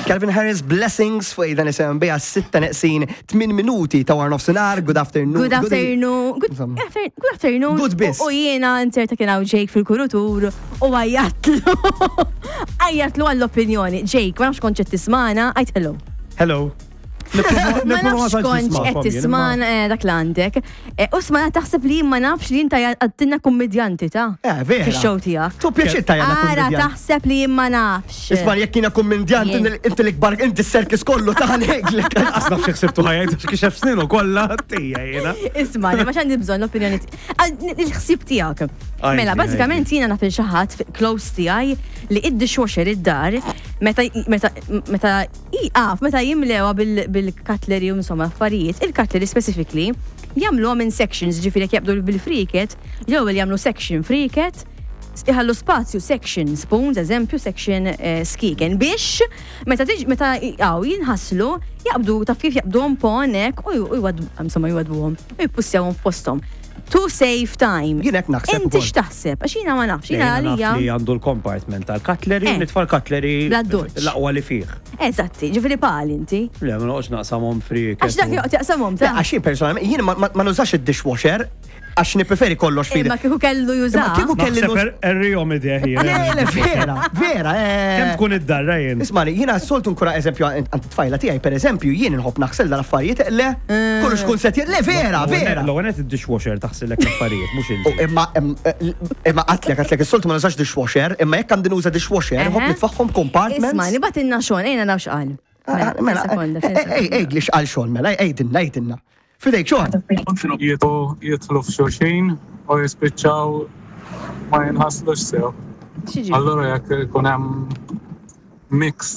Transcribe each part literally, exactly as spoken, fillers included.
Calvin Harris, blessings fuq dan isem bija sitta neqsin tmien minuti ta' war nofsinhar, good afternoon. Good afternoon. Good afternoon. Good afternoon. Good biss. U jiena inserta kien hawn Jake fil-kurutur u għajjatlu. Għajjatlu għall-opinjoni. Jake, ma nafx kont qed tismana, għajt hello. Hello. Ma nafx kont qed tismana dak l-għandek. Usmana taħseb li ma nafx li inta għattinna kummedjanti ta'. Eh, vera. Fix-show tiegħek. Tu pjaċir ta' jana Ara kummedjant. taħseb li ma nafx. Isma' jekk jiena kummedjant inti l-ikbar inti s-serkis kollu ta' neglek. Asnaf xeksibtu ħajajt, kixef sninu kolla tija jena. Isma' li ma xandi bżonn l-opinjoni il-ħsieb tiegħek. Mela, bażikament jiena naf il-xaħat close tiegħi li id-dishwasher id-dar meta meta meta iqaf meta jimlewa bil-cutlery u insomma affarijiet, il-cutlery specifically jagħmluha minn sections, ġifieri jekk jabdu bil-friket, l-ewwel jagħmlu section friket, iħallu spazju section spoons, eżempju section skiken biex meta tiġi meta jaqgħu jinħasslu jaqbdu taf kif jaqbduhom ponek u jwaddu insomma jwadduhom u jippussjawhom f'posthom. To save time. Jien hekk naħseb. Inti x'taħseb? Għax jiena ma nafx, jiena għalija. Li għandu l-compartment tal-cutlery, nitfall cutlery l-aqwa li fih. Eżatti, ġifieri bħal inti. Le, ma noqgħodx naqsamhom friket. Għax dak taqsamhom ta'. Għax jien personalment jien ma nużax id-dishwasher għax nippreferi kollox fil. Ma kieku kellu juża. Kieku kelli errijom idea Le, le, vera, vera. Kemm tkun id-darra jien. Ismani, jiena soltu nkura eżempju għand tfajla tiegħi pereżempju jien inħobb naħsel dal-affarijiet le kollox kun set le vera, vera. L-għanet id-dishwasher taħsillek affarijiet, mhux inti. Imma imma qatlek qatlek is-soltu ma nużax dishwasher, imma jekk għandi nuża dishwasher, inħobb nitfaħħom compartments. Isma' li batinna xogħol, ejna nafx qal. Mela, ej, ej, li xqal xogħol mela, ejdinna, ejdinna. Fidejk xogħol. Jitlu f'xulxin u jispiċċaw ma jinħaslux sew. Allura jekk ikun hemm mix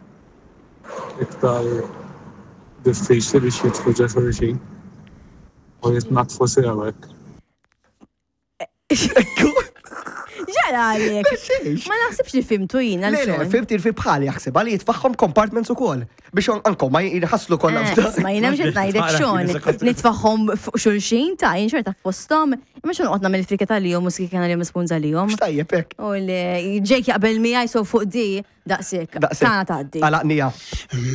iktar diffiċli biex jidħlu ġa xulxin u jitnatfu sew hekk. Ġara għalek. Ma naħsibx li fimtu jina l-xogħol. Fimt irfi bħali jaħseb għali jitfaħħom compartments ukoll biex ankom ma jħasslu kollha f'dak. Ma jiena mhux qed ngħidlek xogħol. Nitfaħħom fuq xulxin ta' jien xorta f'posthom, imma xogħol qod nagħmel il-friket għalihom u skik għalihom spoons għalihom. X'tajjeb hekk. U li ġejk jaqbel miegħi sew fuq di daqsik. Kana tgħaddi. Għalaqnija.